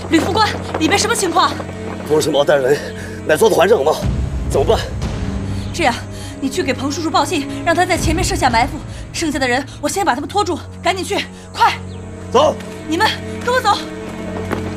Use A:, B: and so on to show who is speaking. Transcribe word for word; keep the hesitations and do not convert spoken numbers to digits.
A: 吕副官，里面什么情况？
B: 不是毛大人乃做的还政吗？怎么办？
A: 这样，你去给彭叔叔报信，让他在前面设下埋伏，剩下的人我先把他们拖住，赶紧去，快！
B: 走，
A: 你们跟我走。